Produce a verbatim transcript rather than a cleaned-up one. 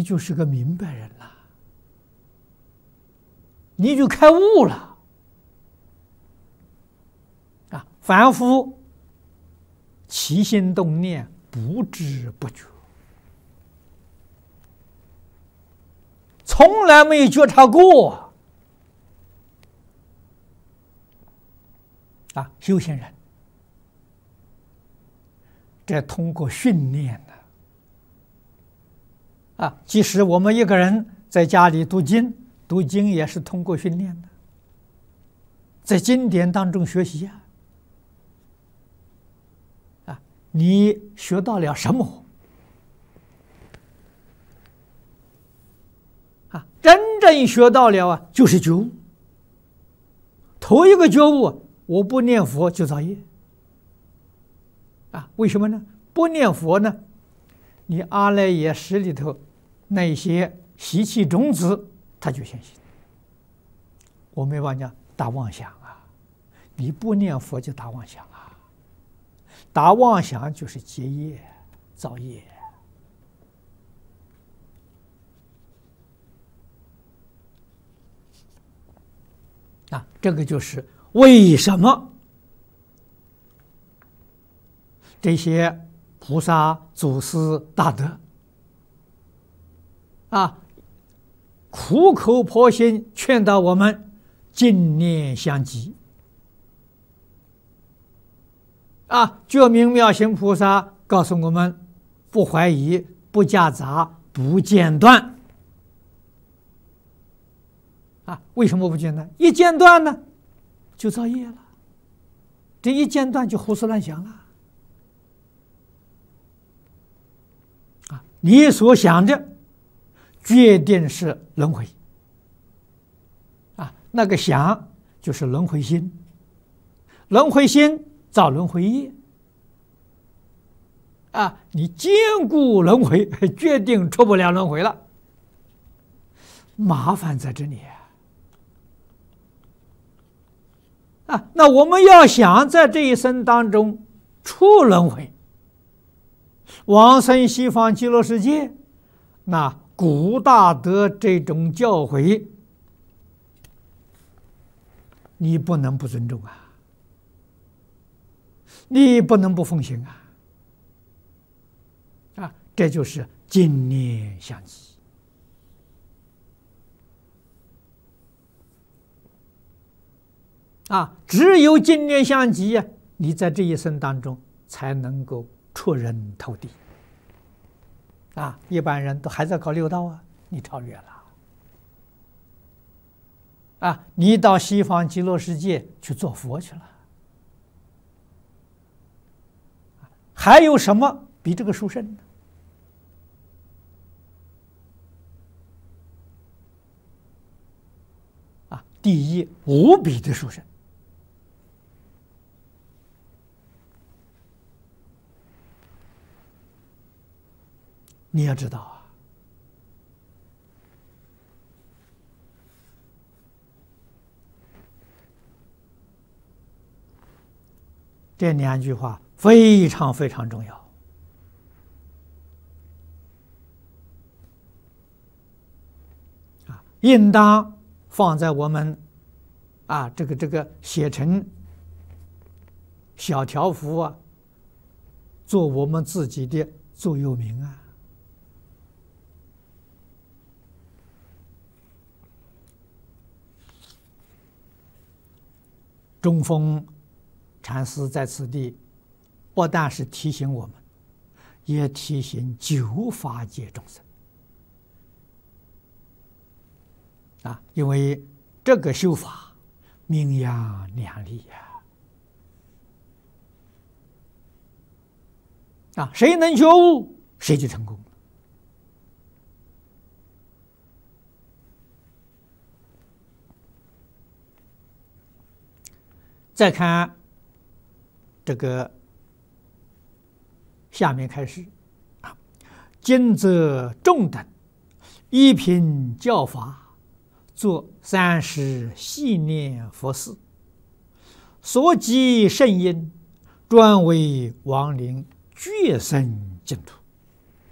就是个明白人了，你就开悟了啊！凡夫起心动念，不知不觉，从来没有觉察过啊！修行人，这通过训练的啊！即使我们一个人在家里读经，读经也是通过训练的，在经典当中学习啊！啊，你学到了什么？啊，真正学到了啊，就是觉悟。头一个觉悟，我不念佛就造业。啊，为什么呢？不念佛呢，你阿赖耶识里头那些习气种子，它就现行。我没忘讲打妄想啊，你不念佛就打妄想啊，打妄想就是结业、造业。啊，这个就是为什么这些菩萨、祖师大德啊，苦口婆心劝导我们净念相继啊。觉明妙行菩萨告诉我们：不怀疑，不夹杂，不间断。啊，为什么不间断？一间断呢，就造业了。这一间断就胡思乱想了。啊，你所想的决定是轮回。啊，那个想就是轮回心，轮回心造轮回业。啊，你坚固轮回，决定出不了轮回了。麻烦在这里。啊，那我们要想在这一生当中出轮回，往生西方极乐世界，那古大德这种教诲，你不能不尊重啊，你不能不奉行啊！啊，这就是净念相继。啊，只有净念相继呀，你在这一生当中才能够出人头地。啊，一般人都还在搞六道啊，你超越了。啊，你到西方极乐世界去做佛去了。还有什么比这个殊胜呢？啊，第一，无比的殊胜。你要知道啊，这两句话非常非常重要啊，应当放在我们啊这个这个写成小条幅啊，做我们自己的座右铭啊。中峰禅师在此地不但是提醒我们，也提醒九法界众生啊，因为这个修法名扬两利呀！啊，谁能觉悟，谁就成功了。再看这个下面开始啊，今则众等依凭教法，作三十细念佛事，所积圣因，专为亡灵决生净土。